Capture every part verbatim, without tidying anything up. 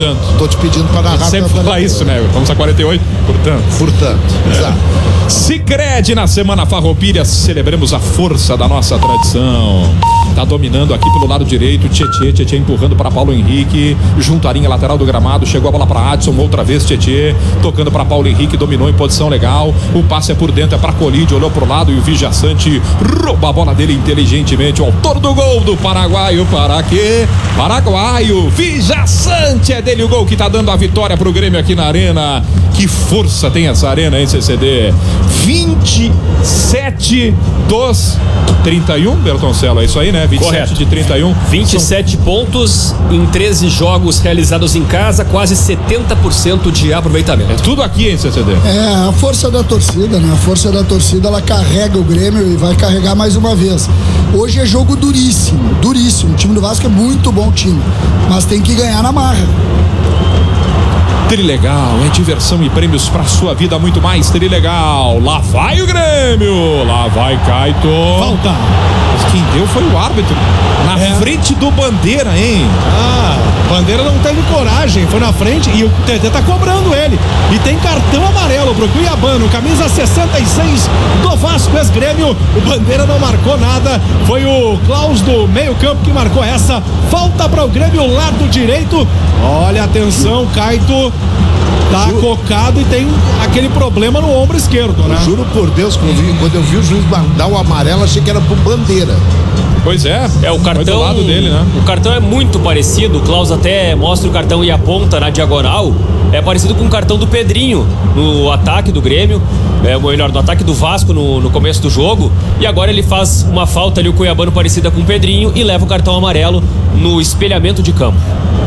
Tô te pedindo para narrar. Sempre falar isso, né? Vamos a quarenta e oito, portanto. Portanto, exato. Sicredi na Semana Farroupilha, celebremos a força da nossa tradição. Tá dominando aqui pelo lado direito, Tietê, Tietê empurrando para Paulo Henrique, junto à linha lateral do gramado, chegou a bola para Adson, outra vez Tietê, tocando para Paulo Henrique, dominou em posição legal, o passe é por dentro, é para Colide, olhou pro lado e o Vijaçante rouba a bola dele inteligentemente, o autor do gol do paraguaio, para quê? Paraguaio, Vijaçante, é dele o gol que tá dando a vitória pro Grêmio aqui na Arena. Que força tem essa Arena, hein, C C D? vinte e sete dos trinta e um, Bertoncello, é isso aí, né? vinte e sete Correto. de trinta e um. vinte e sete São... pontos em treze jogos realizados em casa, quase setenta por cento de aproveitamento. É tudo aqui, hein, C C D? É, a força da torcida, né? A força da torcida, ela carrega o Grêmio e vai carregar mais uma vez. Hoje é jogo duríssimo, duríssimo. O time do Vasco é muito bom time, mas tem que ganhar na marra. Trilegal, é diversão e prêmios pra sua vida, muito mais. Trilegal, lá vai o Grêmio, lá vai Caito. Falta. Mas quem deu foi o árbitro, na é. frente do Bandeira, hein? Ah, Bandeira não teve coragem, foi na frente e o T T tá cobrando ele. E tem cartão amarelo pro Cuiabano, camisa sessenta e seis do Vasco, ex-Grêmio. O Bandeira não marcou nada, foi o Klaus do meio campo que marcou essa. Falta para o Grêmio, lado direito. Olha, atenção, Caito tá Ju... cocado e tem aquele problema no ombro esquerdo, né? Eu juro por Deus, quando eu vi, quando eu vi o juiz dar o amarelo, achei que era pro Bandeira. Pois é, é o cartão do lado dele, né? O cartão é muito parecido, o Klaus até mostra o cartão e aponta na diagonal. É parecido com o cartão do Pedrinho no ataque do Grêmio, é, melhor, no ataque do Vasco no, no começo do jogo. E agora ele faz uma falta ali, o Cuiabano, parecida com o Pedrinho, e leva o cartão amarelo no espelhamento de campo.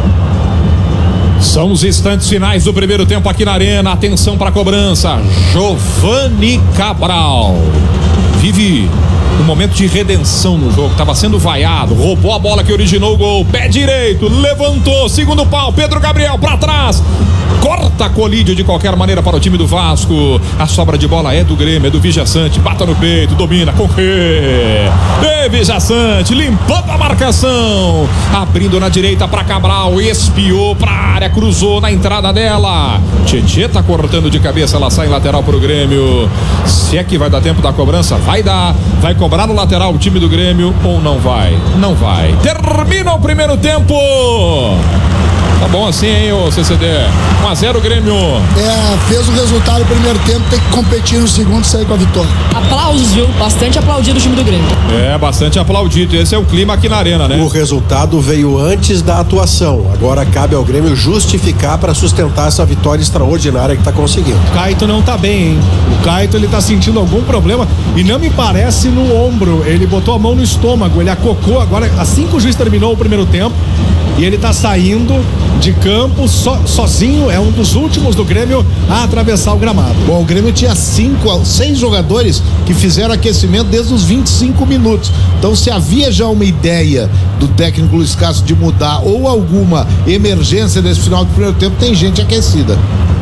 São os instantes finais do primeiro tempo aqui na Arena. Atenção para a cobrança. Giovani Cabral vive um momento de redenção no jogo. Estava sendo vaiado, roubou a bola que originou o gol. Pé direito, levantou, segundo pau, Pedro Gabriel para trás. Corta a colídio de qualquer maneira para o time do Vasco. A sobra de bola é do Grêmio, é do Vijaçante. Bata no peito, domina, com quê? Ei, Vijaçante, limpando a marcação. Abrindo na direita para Cabral. Espiou para a área, cruzou na entrada dela. Tietê tá cortando de cabeça, ela sai lateral para o Grêmio. Se é que vai dar tempo da cobrança, vai dar. Vai cobrar no lateral o time do Grêmio ou não vai? Não vai. Termina o primeiro tempo. Tá bom assim, hein, ô C C D? um a zero Grêmio. É, fez o resultado no primeiro tempo, tem que competir no segundo e sair com a vitória. Aplausos, viu? Bastante aplaudido o time do Grêmio. É, bastante aplaudido. Esse é o clima aqui na Arena, né? O resultado veio antes da atuação. Agora cabe ao Grêmio justificar para sustentar essa vitória extraordinária que tá conseguindo. O Caito não tá bem, hein? O Caito, ele tá sentindo algum problema e não me parece no ombro. Ele botou a mão no estômago, ele acocou agora, assim que o juiz terminou o primeiro tempo, e ele tá saindo de campo so, sozinho, é um dos últimos do Grêmio a atravessar o gramado. Bom, o Grêmio tinha cinco, seis jogadores que fizeram aquecimento desde os vinte e cinco minutos. Então, se havia já uma ideia do técnico Luiz Castro de mudar ou alguma emergência nesse final do primeiro tempo, tem gente aquecida.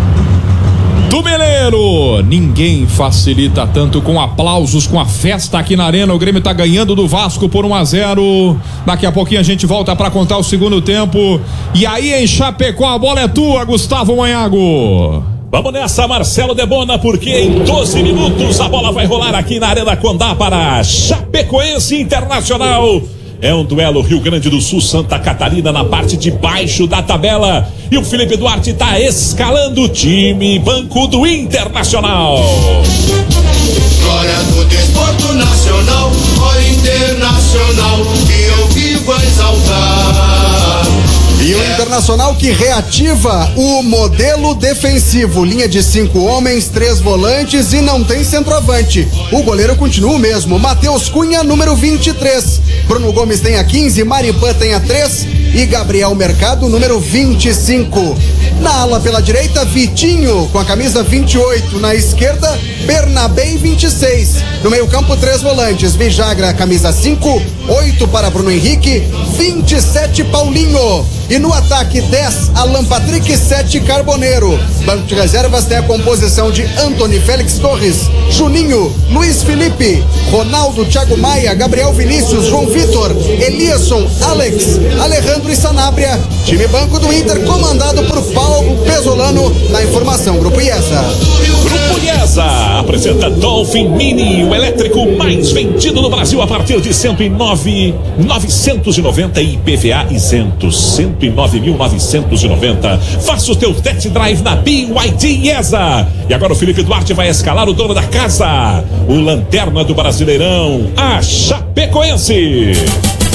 Tumeleiro, ninguém facilita tanto com aplausos, com a festa aqui na Arena. O Grêmio tá ganhando do Vasco por um a zero. Daqui a pouquinho a gente volta para contar o segundo tempo. E aí em Chapecó a bola é tua, Gustavo Manhago. Vamos nessa, Marcelo Debona, porque em doze minutos a bola vai rolar aqui na Arena Condá para Chapecoense Internacional. É um duelo Rio Grande do Sul, Santa Catarina na parte de baixo da tabela. E o Felipe Duarte está escalando o time banco do Internacional. Glória do desporto nacional, glória internacional, que eu vivo a exaltar. E o Internacional que reativa o modelo defensivo, linha de cinco homens, três volantes e não tem centroavante. O goleiro continua o mesmo, Matheus Cunha, número vinte e três. Bruno Gomes tem a quinze, Maripã tem a três e Gabriel Mercado, número vinte e cinco. Na ala pela direita, Vitinho com a camisa vinte e oito. Na esquerda, Bernabé vinte e seis. No meio campo, três volantes. Vijagra, camisa cinco. oito para Bruno Henrique. vinte e sete, Paulinho. E no ataque, dez, Alan Patrick, sete, Carboneiro. Banco de reservas tem a composição de Antony Félix Torres, Juninho, Luiz Felipe, Ronaldo, Thiago Maia, Gabriel Vinícius, João Vitor, Eliasson, Alex, Alejandro e Sanabria. Time banco do Inter comandado por Paulo Pesolano. Na informação, Grupo IESA. Grupo IESA apresenta Dolphin Mini, o elétrico mais vendido no Brasil a partir de cento e nove mil novecentos e noventa e I P V A isento. cento e nove mil novecentos e noventa. Faça o teu test drive na B Y D IESA. E agora o Felipe Duarte vai escalar o dono da casa, o lanterna do Brasileirão, a Chapecoense.